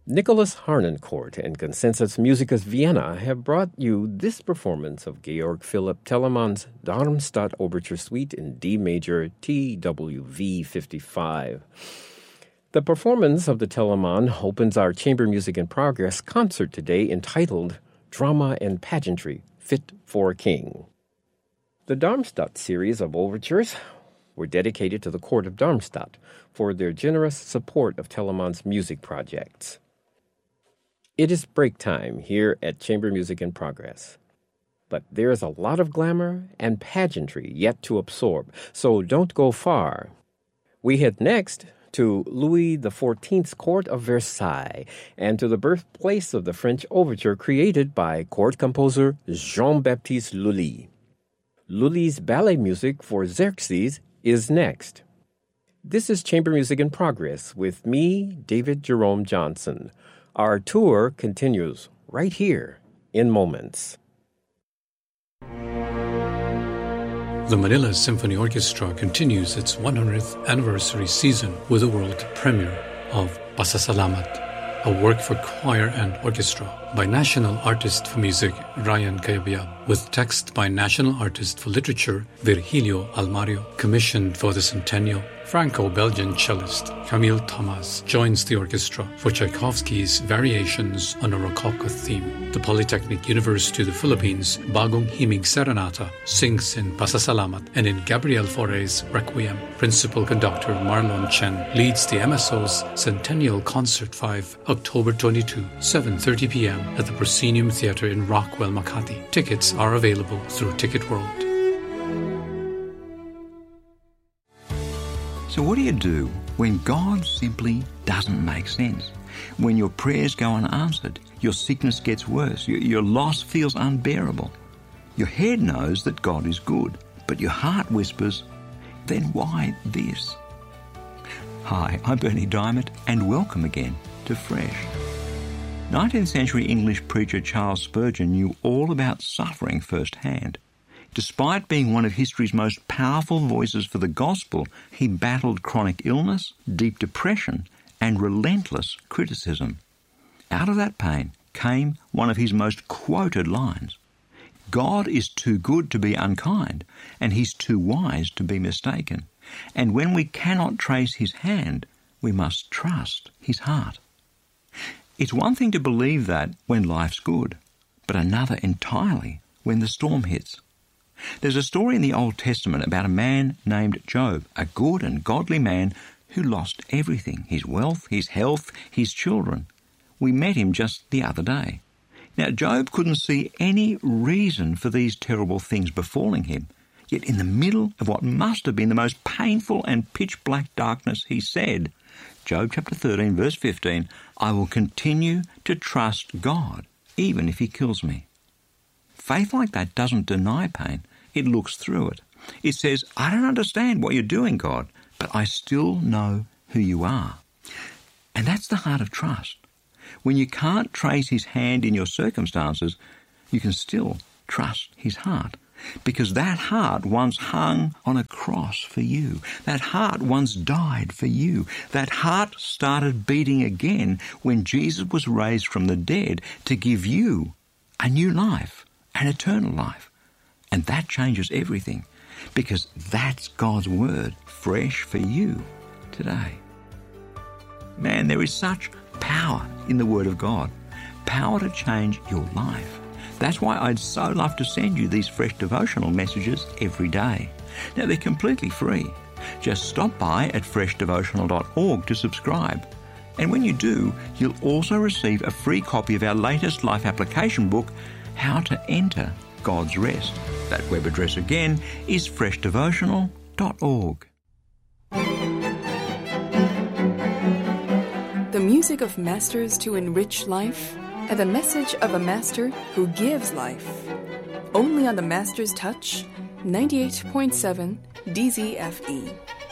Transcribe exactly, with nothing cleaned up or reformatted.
Nicholas Harnoncourt and Consensus Musicus Vienna have brought you this performance of Georg Philipp Telemann's Darmstadt Overture Suite in D major T W V fifty-five. The performance of the Telemann opens our Chamber Music in Progress concert today entitled Drama and Pageantry, Fit for a King. The Darmstadt series of overtures were dedicated to the court of Darmstadt for their generous support of Telemann's music projects. It is break time here at Chamber Music in Progress. But there is a lot of glamour and pageantry yet to absorb, so don't go far. We head next to Louis the fourteenth's court of Versailles and to the birthplace of the French overture created by court composer Jean-Baptiste Lully. Lully's ballet music for Xerxes is next. This is Chamber Music in Progress with me, David Jerome Johnson. Our tour continues right here in moments. The Manila Symphony Orchestra continues its one hundredth anniversary season with a world premiere of Pasasalamat, a work for choir and orchestra by national artist for music Ryan Cayabyab, with text by national artist for literature Virgilio Almario, commissioned for the centennial. Franco-Belgian cellist Camille Thomas joins the orchestra for Tchaikovsky's Variations on a Rococo theme. The Polytechnic University of the Philippines Bagong Himig Serenata sings in Pasasalamat and in Gabriel Fauré's Requiem. Principal conductor Marlon Chen leads the M S O's Centennial Concert five, October twenty-second, seven thirty p.m. at the Proscenium Theater in Rockwell, Makati. Tickets are available through Ticket World. So what do you do when God simply doesn't make sense? When your prayers go unanswered, your sickness gets worse, your, your loss feels unbearable. Your head knows that God is good, but your heart whispers, then why this? Hi, I'm Bernie Diamond, and welcome again to Fresh. nineteenth century English preacher Charles Spurgeon knew all about suffering firsthand. Despite being one of history's most powerful voices for the gospel, he battled chronic illness, deep depression, and relentless criticism. Out of that pain came one of his most quoted lines. God is too good to be unkind, and he's too wise to be mistaken. And when we cannot trace his hand, we must trust his heart. It's one thing to believe that when life's good, but another entirely when the storm hits. There's a story in the Old Testament about a man named Job, a good and godly man who lost everything, his wealth, his health, his children. We met him just the other day. Now, Job couldn't see any reason for these terrible things befalling him, yet in the middle of what must have been the most painful and pitch-black darkness, he said, Job chapter thirteen, verse fifteen, I will continue to trust God, even if he kills me. Faith like that doesn't deny pain. It looks through it. It says, I don't understand what you're doing, God, but I still know who you are. And that's the heart of trust. When you can't trace his hand in your circumstances, you can still trust his heart. Because that heart once hung on a cross for you. That heart once died for you. That heart started beating again when Jesus was raised from the dead to give you a new life. An eternal life. And that changes everything, because that's God's word, fresh for you today. Man, there is such power in the word of God, power to change your life. That's why I'd so love to send you these fresh devotional messages every day. Now, they're completely free. Just stop by at fresh devotional dot org to subscribe. And when you do, you'll also receive a free copy of our latest life application book, How to Enter God's Rest. That web address again is fresh devotional dot org. The music of masters to enrich life, and the message of a master who gives life. Only on the Master's Touch, ninety-eight point seven D Z F E.